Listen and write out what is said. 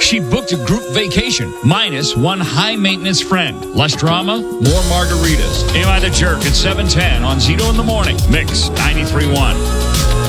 She booked a group vacation, minus one high-maintenance friend. Less drama, more margaritas. Am I the Jerk at 7:10 on Zito in the Morning. Mix 93.1.